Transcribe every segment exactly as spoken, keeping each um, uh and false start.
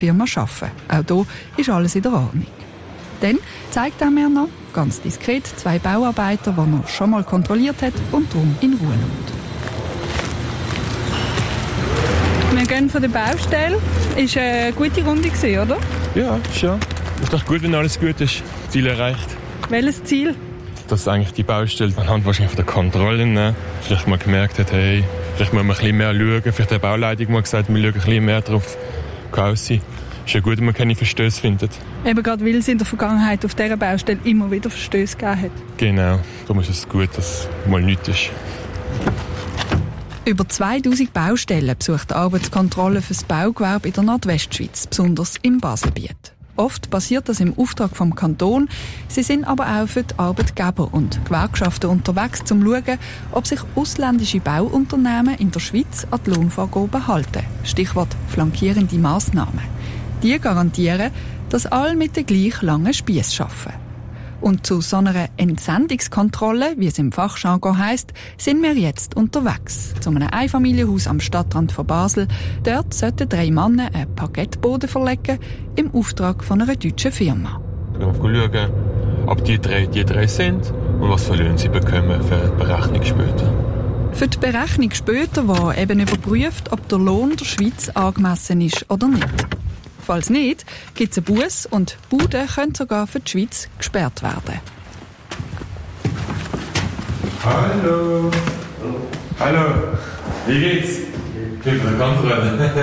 Firma arbeiten. Auch hier ist alles in der Ordnung. Dann zeigt er mir noch, ganz diskret, zwei Bauarbeiter, die er schon mal kontrolliert hat und darum in Ruhe lässt. Wir gehen von der Baustelle. Ist eine gute Runde gewesen, oder? Ja, schon. Ist doch gut, wenn alles gut ist. Ziel erreicht. Welches Ziel? Dass eigentlich die Baustelle anhand wahrscheinlich von der Kontrollen ne, vielleicht mal gemerkt hat, hey, vielleicht müssen wir ein bisschen mehr schauen. Vielleicht hat die Bauleitung mal gesagt, wir schauen ein bisschen mehr drauf. Kann auch sein. Ist ja gut, wenn man keine Verstöße findet. Eben gerade, weil es in der Vergangenheit auf dieser Baustelle immer wieder Verstöße gegeben hat. Genau. Darum ist es gut, dass mal nichts ist. Über zweitausend Baustellen besucht die Arbeitskontrolle für das Baugewerbe in der Nordwestschweiz, besonders im Baselbiet. Oft passiert das im Auftrag vom Kanton. Sie sind aber auch für die Arbeitgeber und Gewerkschaften unterwegs, um zu schauen, ob sich ausländische Bauunternehmen in der Schweiz an die Lohnvorgaben halten. Stichwort flankierende Massnahmen. Die garantieren, dass alle mit den gleich langen Spiess arbeiten. Und zu so einer Entsendungskontrolle, wie es im Fachjargon heisst, sind wir jetzt unterwegs. Zu einem Einfamilienhaus am Stadtrand von Basel. Dort sollten drei Männer einen Parkettboden verlegen, im Auftrag von einer deutschen Firma. Wir schauen, ob die drei die drei sind und was für Löhne sie bekommen für die Berechnung später. Für die Berechnung später, die eben überprüft, ob der Lohn der Schweiz angemessen ist oder nicht. Falls nicht, gibt es einen Buss und die Buden können sogar für die Schweiz gesperrt werden. Hallo. Hallo. Wie geht's? Geht von der Kontrolle.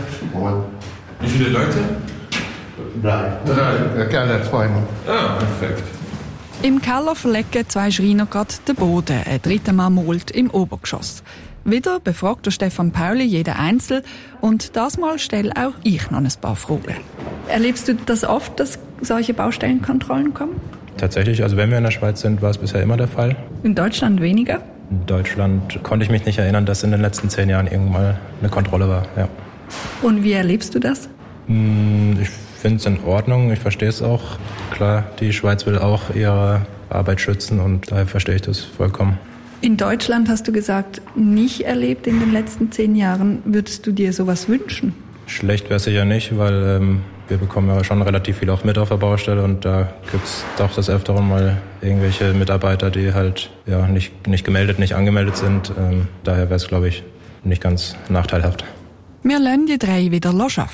Wie viele Leute? Drei. Drei. Gerne zweimal. Ah, perfekt. Im Keller verlegen zwei Schreiner gerade den Boden. Ein dritter Mann malt im Obergeschoss. Wieder befragt der Stefan Pauli jeden Einzel und das Mal stelle auch ich noch ein paar Fragen. Erlebst du das oft, dass solche Baustellenkontrollen kommen? Tatsächlich, also wenn wir in der Schweiz sind, war es bisher immer der Fall. In Deutschland weniger? In Deutschland konnte ich mich nicht erinnern, dass in den letzten zehn Jahren irgendwann mal eine Kontrolle war. Ja. Und wie erlebst du das? Ich finde es in Ordnung, ich verstehe es auch. Klar, die Schweiz will auch ihre Arbeit schützen und daher verstehe ich das vollkommen. In Deutschland hast du gesagt, nicht erlebt in den letzten zehn Jahren. Würdest du dir sowas wünschen? Schlecht wäre es sicher nicht, weil ähm, wir bekommen ja schon relativ viel auch mit auf der Baustelle und da gibt es doch des Öfteren mal irgendwelche Mitarbeiter, die halt ja nicht, nicht gemeldet, nicht angemeldet sind. Ähm, daher wäre es, glaube ich, nicht ganz nachteilhaft. Wir lassen die drei wieder arbeiten.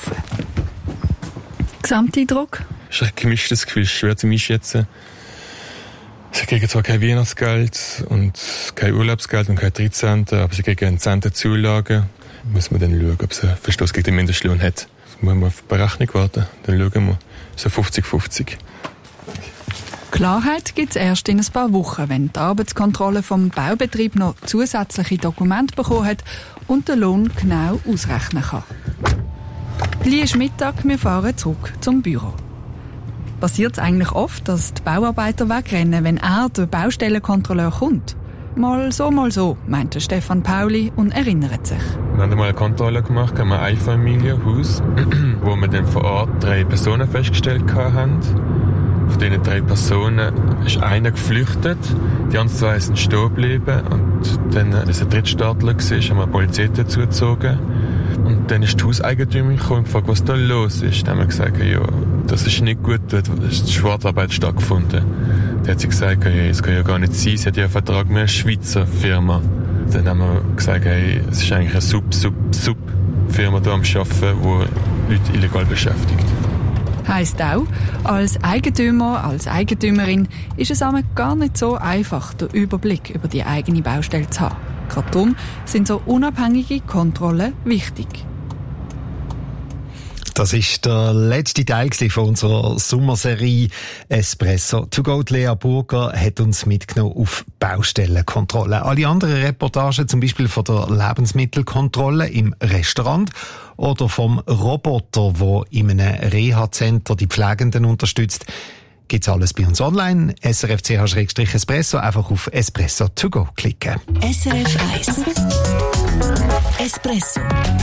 Gesamteindruck? Es ist ein gemischtes Gefühl, schwer zu einschätzen. Sie kriegen zwar kein Weihnachtsgeld und kein Urlaubsgeld und kein dreizehnten aber sie kriegen eine zehnte Zulage. Da muss man dann schauen, ob sie einen Verstoß gegen den Mindestlohn hat. Da muss man auf die Berechnung warten, dann schauen wir. So fünfzig fünfzig. Klarheit gibt es erst in ein paar Wochen, wenn die Arbeitskontrolle vom Baubetrieb noch zusätzliche Dokumente bekommen hat und den Lohn genau ausrechnen kann. Gleich ist Mittag, wir fahren zurück zum Büro. Passiert es eigentlich oft, dass die Bauarbeiter wegrennen, wenn er, der Baustellenkontrolleur, kommt? Mal so, mal so, meinte Stefan Pauli und erinnert sich. Wir haben mal eine Kontrolle gemacht, haben ein Einfamilienhaus, wo wir dann vor Ort drei Personen festgestellt haben. Von diesen drei Personen ist einer geflüchtet, die anderen zwei sind stehen geblieben und dann, als ein Drittstaatler war, haben wir die Polizei dazugezogen. Und dann ist die Hauseigentümerin gekommen und gefragt, was da los ist. Dann haben wir gesagt, ja, das ist nicht gut, dort ist Schwarzarbeit stattgefunden. Dann hat sie gesagt, ja, das kann ja gar nicht sein, sie hat ja einen Vertrag mit einer Schweizer Firma. Dann haben wir gesagt, hey, es ist eigentlich eine Sub-Sub-Sub-Firma hier am Arbeiten, die Leute illegal beschäftigt. Heisst auch, als Eigentümer, als Eigentümerin ist es einmal gar nicht so einfach, den Überblick über die eigene Baustelle zu haben. Gerade darum sind so unabhängige Kontrollen wichtig. Das ist der letzte Teil von unserer Sommerserie Espresso to go. Lea Burger hat uns mitgenommen auf Baustellenkontrolle. Alle anderen Reportagen, zum Beispiel von der Lebensmittelkontrolle im Restaurant oder vom Roboter, der in einem Reha-Center die Pflegenden unterstützt, gibt's alles bei uns online. S R F C H Espresso, einfach auf Espresso to go klicken. S R F eins Espresso.